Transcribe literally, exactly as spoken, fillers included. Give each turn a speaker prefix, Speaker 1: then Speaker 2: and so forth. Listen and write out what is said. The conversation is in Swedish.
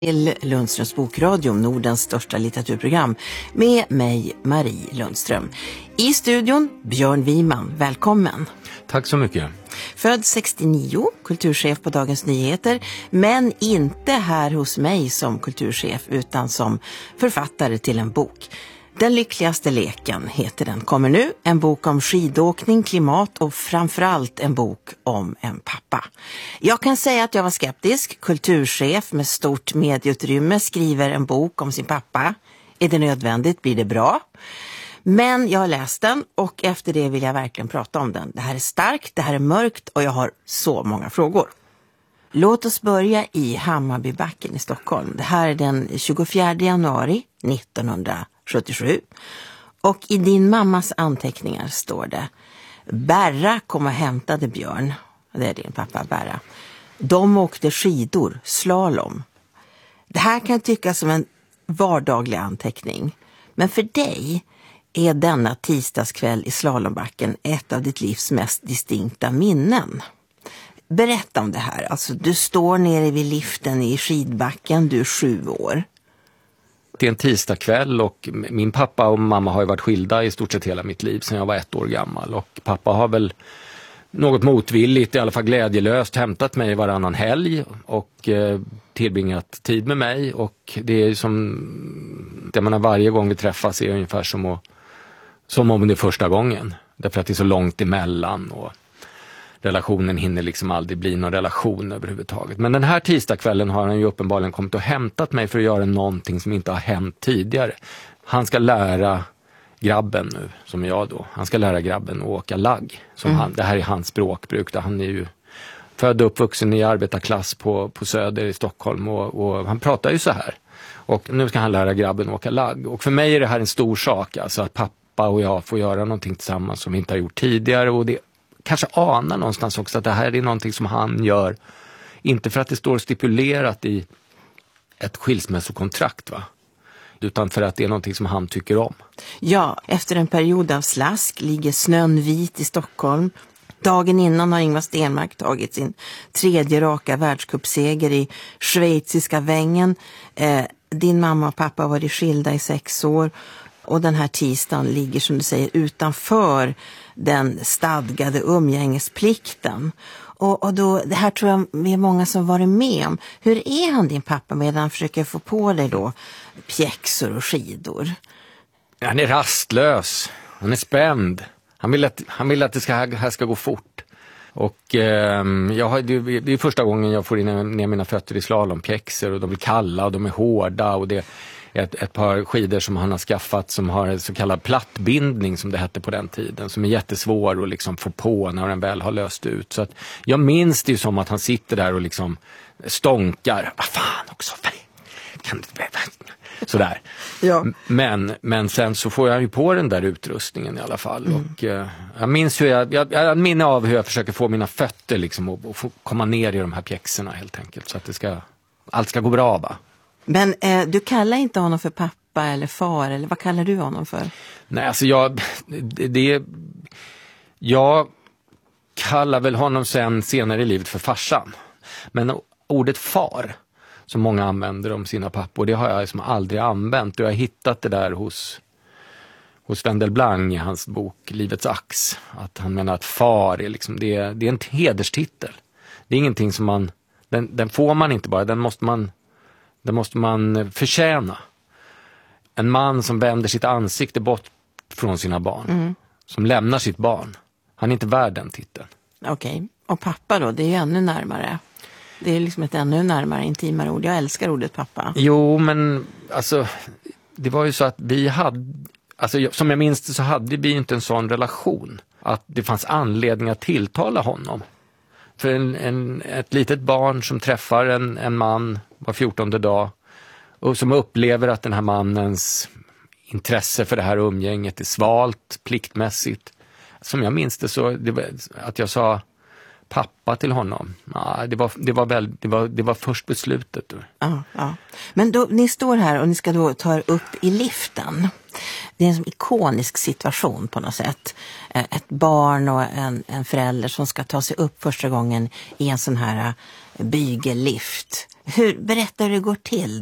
Speaker 1: Till Lundströms bokradio, Nordens största litteraturprogram, med mig Marie Lundström. I studion Björn Wiman, välkommen.
Speaker 2: Tack så mycket.
Speaker 1: Född sextionio, kulturchef på Dagens Nyheter, men inte här hos mig som kulturchef utan som författare till en bok. Den lyckligaste leken heter den, kommer nu. En bok om skidåkning, klimat och framförallt en bok om en pappa. Jag kan säga att jag var skeptisk. Kulturchef med stort medieutrymme skriver en bok om sin pappa. Är det nödvändigt? Blir det bra? Men jag har läst den och efter det vill jag verkligen prata om den. Det här är starkt, det här är mörkt och jag har så många frågor. Låt oss börja i Hammarbybacken i Stockholm. Det här är den tjugofjärde januari nittonhundrasjuttiosju. Och i din mammas anteckningar står det: Berra kom och hämtade Björn. Det är din pappa Berra. De åkte skidor, slalom. Det här kan tyckas som en vardaglig anteckning. Men för dig är denna tisdagskväll i slalombacken ett av ditt livs mest distinkta minnen. Berätta om det här. Alltså, du står nere vid liften i skidbacken, du är sju år.
Speaker 2: Det är en tisdagkväll och min pappa och mamma har ju varit skilda i stort sett hela mitt liv sedan jag var ett år gammal. Och pappa har väl något motvilligt, i alla fall glädjelöst, hämtat mig varannan helg och eh, tillbringat tid med mig. Och det är som, jag menar, varje gång vi träffas är ungefär som, att, som om det är första gången. Därför att det är så långt emellan och relationen hinner liksom aldrig bli någon relation överhuvudtaget. Men den här tisdagskvällen har han ju uppenbarligen kommit och hämtat mig för att göra någonting som inte har hänt tidigare. Han ska lära grabben nu, som jag då, han ska lära grabben att åka lagg. Som mm. han, det här är hans språkbruk. Han är ju född och uppvuxen i arbetarklass på, på Söder i Stockholm och, och han pratar ju så här. Och nu ska han lära grabben att åka lagg. Och för mig är det här en stor sak, alltså att pappa och jag får göra någonting tillsammans som vi inte har gjort tidigare, och det kanske anar någonstans också att det här är någonting som han gör, inte för att det står stipulerat i ett skilsmässokontrakt, va? Utan för att det är någonting som han tycker om.
Speaker 1: Ja, efter en period av slask ligger snön vit i Stockholm. Dagen innan har Ingvar Stenmark tagit sin tredje raka världscupseger i schweiziska Wengen. Eh, din mamma och pappa har varit skilda i sex år. Och den här tisdagen ligger, som du säger, utanför den stadgade umgängesplikten. Och, och då, det här tror jag vi är många som varit med om. Hur är han, din pappa, medan han försöker få på dig då pjäxor och skidor?
Speaker 2: Han är rastlös. Han är spänd. Han vill att, han vill att det ska, här ska gå fort. Och eh, jag har, det, det är första gången jag får in ner mina fötter i slalompjäxor och de blir kalla och de är hårda och det Ett, ett par skidor som han har skaffat som har en så kallad plattbindning, som det hette på den tiden, som är jättesvår att liksom få på när den väl har löst ut. Så att jag minns det ju som att han sitter där och liksom stånkar. Vad fan också, kan det sådär.
Speaker 1: Ja.
Speaker 2: Men, men sen så får jag ju på den där utrustningen i alla fall. Mm. Och eh, jag minns hur jag, jag, jag minns av hur jag försöker få mina fötter liksom och, och få komma ner i de här pjäxorna helt enkelt. Så att det ska, allt ska gå bra, va?
Speaker 1: Men eh, du kallar inte honom för pappa eller far, eller vad kallar du honom för?
Speaker 2: Nej, alltså jag det, det jag kallar väl honom sen senare i livet för farsan. Men ordet far, som många använder om sina pappor, det har jag liksom aldrig använt. Och jag har hittat det där hos hos Wendel Blanc i hans bok Livets ax, att han menar att far är liksom det, det är en hederstitel. Det är ingenting som man den, den får man inte bara, den måste man Det måste man förtjäna. En man som vänder sitt ansikte bort från sina barn. Mm. Som lämnar sitt barn. Han är inte värd den titeln.
Speaker 1: Okej. Okay. Och pappa då, det är ju ännu närmare. Det är liksom ett ännu närmare, intimare ord. Jag älskar ordet pappa.
Speaker 2: Jo, men alltså, det var ju så att vi hade, alltså som jag minns det så hade vi inte en sån relation. Att det fanns anledning att tilltala honom. För en, en, ett litet barn som träffar en, en man var fjortonde dag och som upplever att den här mannens intresse för det här umgänget är svalt, pliktmässigt. Som jag minns det så det var, att jag sa pappa till honom. Ja, det, var, det, var väl, det, var, det var först beslutet.
Speaker 1: Ja, ja. Men då, ni står här och ni ska då ta er upp i liften. Det är en ikonisk situation på något sätt. Ett barn och en, en förälder som ska ta sig upp första gången i en sån här bygellift. Hur, berätta hur det går till.